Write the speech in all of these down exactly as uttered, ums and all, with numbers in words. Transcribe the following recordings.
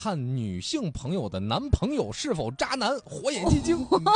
看女性朋友的男朋友是否渣男，火眼金睛。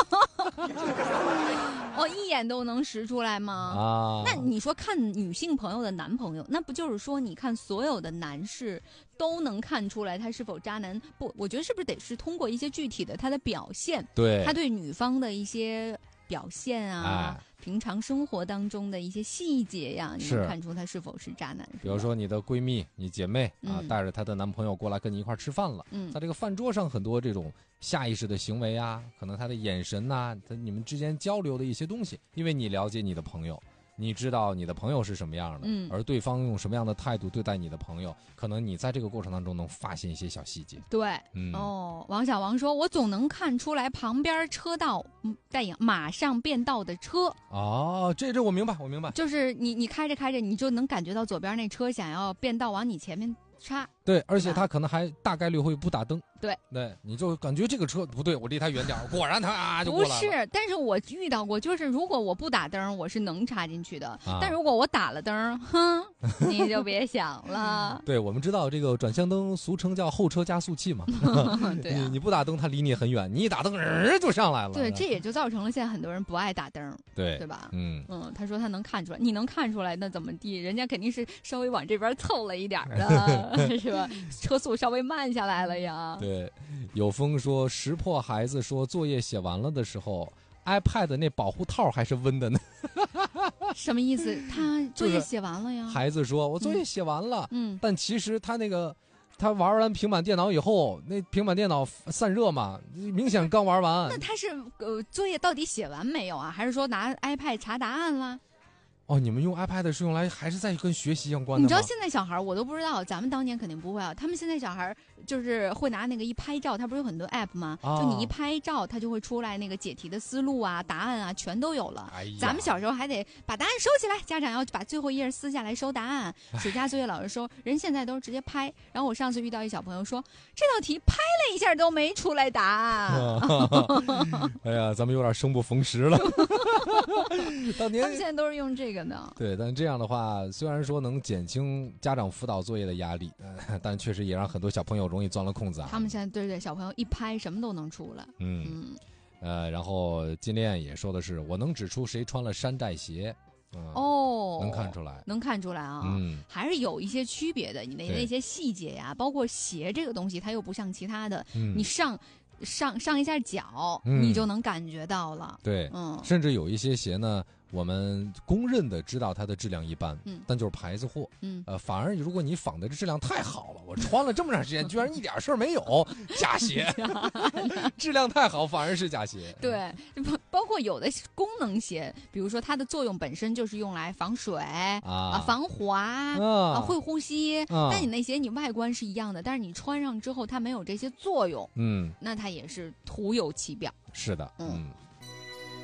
哦，一眼都能识出来吗？ 啊， 那你说看女性朋友的男朋友，那不就是说你看所有的男士都能看出来他是否渣男？不，我觉得是不是得是通过一些具体的他的表现， 对， 他对女方的一些表现啊， 哎、 平常生活当中的一些细节呀，你能看出他是否是渣男。 比如说你的闺蜜、你姐妹啊， 嗯、 带着她的男朋友过来跟你一块吃饭了， 嗯， 在这个饭桌上很多这种下意识的行为啊，可能他的眼神呐、啊，他你们之间交流的一些东西，因为你了解你的朋友。你知道你的朋友是什么样的， 嗯， 而对方用什么样的态度对待你的朋友，可能你在这个过程当中能发现一些小细节。 对， 嗯， 哦，王小王说，我总能看出来旁边车道带引马上变道的车。 哦，这这我明白，我明白， 就是你你开着开着，你就能感觉到左边那车想要变道往你前面插。 对，而且他可能还大概率会不打灯。 对对，你就感觉这个车不对，我离他远点，果然他啊就过来了。 不是，但是我遇到过，就是如果我不打灯，我是能插进去的。 啊、 但如果我打了灯，哼，你就别想了。 对，我们知道这个转向灯俗称叫后车加速器嘛。 对、啊， 你你不打灯，它离你很远；你一打灯，人就上来了。 对，这也就造成了现在很多人不爱打灯， 对对吧？ 嗯嗯，他说他能看出来，你能看出来，那怎么地？人家肯定是稍微往这边凑了一点的，是吧？车速稍微慢下来了呀。 对，有风说识破孩子说作业写完了的时候 ，iPad 那保护套还是温的呢。 什么意思？他作业写完了呀？ 孩子说：“我作业写完了。” 嗯， 但其实他那个。他玩完平板电脑以后，那平板电脑散热嘛，明显刚玩完。 那他是呃作业到底写完没有啊？还是说拿 iPad 查答案了？ 哦，你们用 iPad 是用来还是在跟学习相关的吗？ 你知道现在小孩我都不知道，咱们当年肯定不会啊。他们现在小孩就是会拿那个一拍照，他不是有很多 app 吗？ 哦、 就你一拍照，他就会出来那个解题的思路啊、答案啊，全都有了。 哎、 咱们小时候还得把答案收起来，家长要把最后一页撕下来收答案。暑假作业老师收，人现在都直接拍。然后我上次遇到一小朋友说，这道题拍了一下都没出来答案。 哎呀，咱们有点生不逢时了。当年他们现在都是用这个的。 对，但这样的话，虽然说能减轻家长辅导作业的压力，呃、但确实也让很多小朋友容易钻了空子啊。 他们现在对对小朋友一拍什么都能出来。 嗯嗯，呃，然后金链也说的是，我能指出谁穿了山寨鞋。嗯、 哦， 能看出来， 能看出来啊， 嗯， 还是有一些区别的。你的那些细节呀，包括鞋这个东西，它又不像其他的， 嗯、 你上上上一下脚， 嗯、 你就能感觉到了。 对， 嗯， 甚至有一些鞋呢，我们公认的知道它的质量一般， 嗯， 但就是牌子货， 嗯， 呃，反而如果你仿的质量太好了，我穿了这么长时间，居然一点事儿没有，假鞋，质量太好反而是假鞋。 对，包括有的功能鞋，比如说它的作用本身就是用来防水啊、啊防滑啊、会呼吸， 啊、 但你那鞋你外观是一样的，但是你穿上之后它没有这些作用， 嗯， 那它也是徒有其表。 是的，嗯。嗯